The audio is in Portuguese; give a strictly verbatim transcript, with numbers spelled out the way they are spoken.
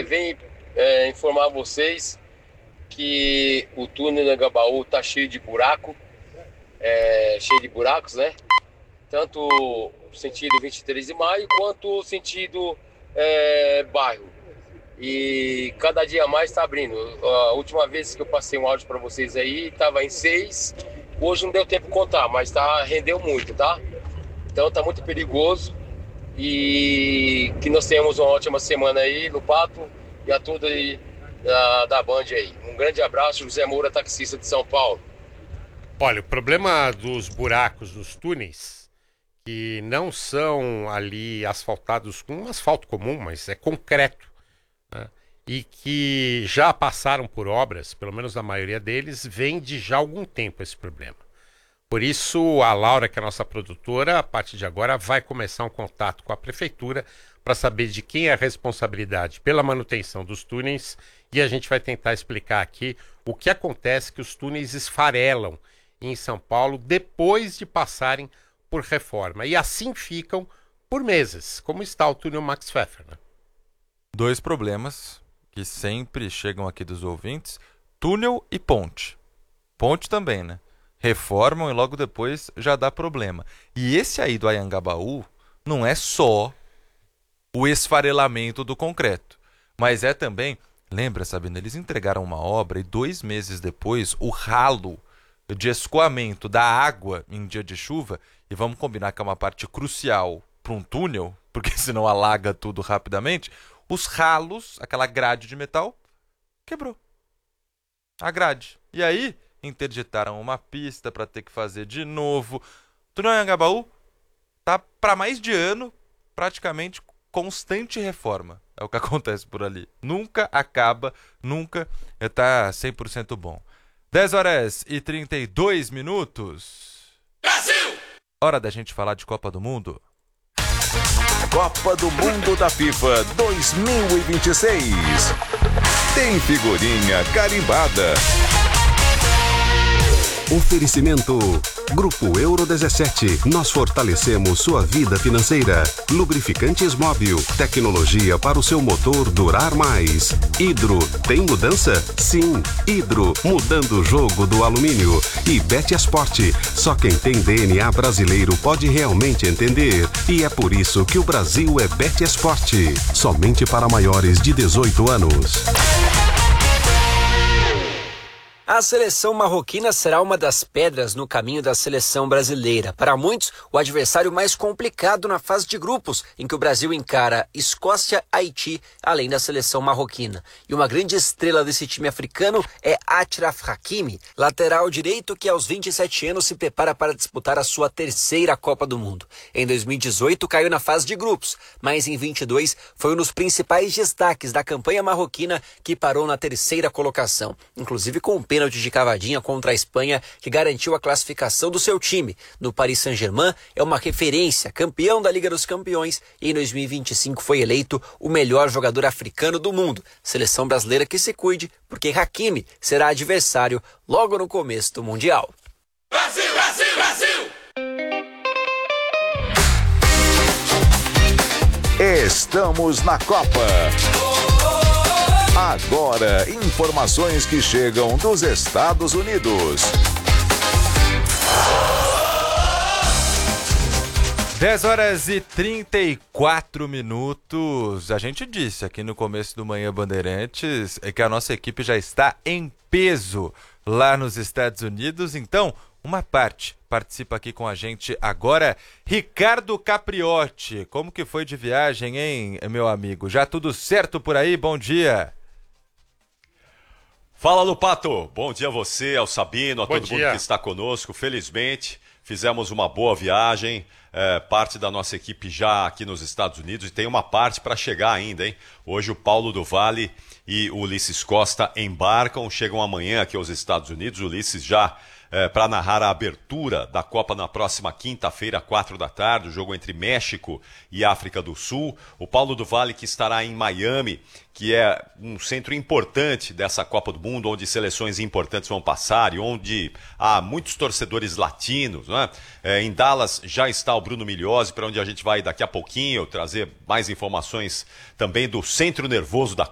vem é, informar vocês que o túnel do Anhangabaú tá cheio de buraco, é, cheio de buracos, né? Tanto o sentido vinte e três de maio quanto o sentido é, bairro. E cada dia mais está abrindo. A última vez que eu passei um áudio para vocês aí, estava em seis. Hoje não deu tempo de contar, mas tá, rendeu muito, tá? Então tá muito perigoso. E que nós tenhamos uma ótima semana aí no Pato e a tudo aí da, da Band aí. Um grande abraço, José Moura, taxista de São Paulo. Olha, o problema dos buracos dos túneis, que não são ali asfaltados com um asfalto comum, mas é concreto, né? E que já passaram por obras, pelo menos a maioria deles, vem de já algum tempo esse problema. Por isso, a Laura, que é a nossa produtora, a partir de agora vai começar um contato com a prefeitura para saber de quem é a responsabilidade pela manutenção dos túneis, e a gente vai tentar explicar aqui o que acontece que os túneis esfarelam em São Paulo depois de passarem por reforma. E assim ficam por meses, como está o túnel Max Pfeffer, né? Dois problemas que sempre chegam aqui dos ouvintes: túnel e ponte. Ponte também, né? Reformam e logo depois já dá problema. E esse aí do Anhangabaú não é só o esfarelamento do concreto, mas é também, lembra, Sabina, eles entregaram uma obra e dois meses depois o ralo de escoamento da água em dia de chuva, e vamos combinar que é uma parte crucial para um túnel, porque senão alaga tudo rapidamente, os ralos, aquela grade de metal, quebrou. A grade. E aí interditaram uma pista para ter que fazer de novo. O túnel Anhangabaú tá para mais de ano, praticamente constante reforma. É o que acontece por ali. Nunca acaba, nunca está cem por cento bom. dez horas e trinta e dois minutos. Brasil! Hora da gente falar de Copa do Mundo. Copa do Mundo da FIFA dois mil e vinte e seis. Tem figurinha carimbada. Oferecimento Grupo Euro dezessete. Nós fortalecemos sua vida financeira. Lubrificantes Móbil. Tecnologia para o seu motor durar mais. Hidro. Tem mudança? Sim. Hidro. Mudando o jogo do alumínio. E Betiasport. Só quem tem D N A brasileiro pode realmente entender. E é por isso que o Brasil é Betiasport. Somente para maiores de dezoito anos. A seleção marroquina será uma das pedras no caminho da seleção brasileira. Para muitos, o adversário mais complicado na fase de grupos, em que o Brasil encara Escócia, Haiti, além da seleção marroquina. E uma grande estrela desse time africano é Achraf Hakimi, lateral direito que aos vinte e sete anos se prepara para disputar a sua terceira Copa do Mundo. Em dois mil e dezoito caiu na fase de grupos, mas em vinte e dois foi um dos principais destaques da campanha marroquina, que parou na terceira colocação, inclusive com o pênalti de cavadinha contra a Espanha, que garantiu a classificação do seu time. No Paris Saint-Germain é uma referência, campeão da Liga dos Campeões, e em dois mil e vinte e cinco foi eleito o melhor jogador africano do mundo. Seleção brasileira que se cuide, porque Hakimi será adversário logo no começo do Mundial. Brasil, Brasil, Brasil! Estamos na Copa. Agora, informações que chegam dos Estados Unidos. dez horas e trinta e quatro minutos. A gente disse aqui no começo do Manhã Bandeirantes que a nossa equipe já está em peso lá nos Estados Unidos. Então, uma parte participa aqui com a gente agora. Ricardo Capriotti, como que foi de viagem, hein, meu amigo? Já tudo certo por aí? Bom dia. Fala, Lupato. Bom dia a você, ao Sabino, a Bom todo dia. mundo que está conosco. Felizmente, fizemos uma boa viagem. É, parte da nossa equipe já aqui nos Estados Unidos, e tem uma parte para chegar ainda, hein? Hoje o Paulo do Vale e o Ulisses Costa embarcam, chegam amanhã aqui aos Estados Unidos. O Ulisses já é, para narrar a abertura da Copa na próxima quinta-feira, quatro da tarde, o jogo entre México e África do Sul. O Paulo do Vale, que estará em Miami, que é um centro importante dessa Copa do Mundo, onde seleções importantes vão passar e onde há muitos torcedores latinos, né? É, em Dallas já está o Bruno Migliozzi, para onde a gente vai daqui a pouquinho trazer mais informações também do centro nervoso da